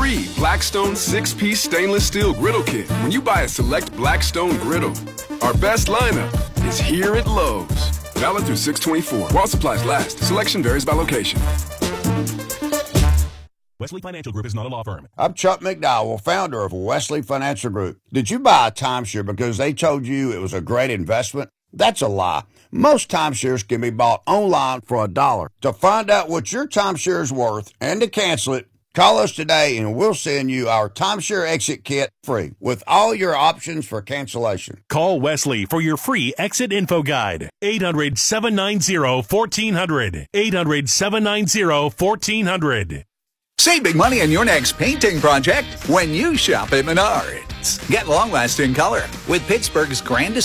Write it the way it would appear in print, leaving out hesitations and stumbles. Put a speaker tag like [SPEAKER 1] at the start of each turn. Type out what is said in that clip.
[SPEAKER 1] free Blackstone 6-piece stainless steel griddle kit when you buy a select Blackstone griddle. Our best lineup is here at Lowe's. Valid through 6/24. While supplies last. Selection varies by location.
[SPEAKER 2] Wesley Financial Group is not a law firm.
[SPEAKER 3] I'm Chuck McDowell, founder of Wesley Financial Group. Did you buy a timeshare because they told you it was a great investment? That's a lie. Most timeshares can be bought online for $1. To find out what your timeshare is worth and to cancel it, call us today and we'll send you our timeshare exit kit free with all your options for cancellation.
[SPEAKER 2] Call Wesley for your free exit info guide. 800-790-1400. 800-790-1400.
[SPEAKER 4] Save big money on your next painting project when you shop at Menards. Get long-lasting color with Pittsburgh's grandest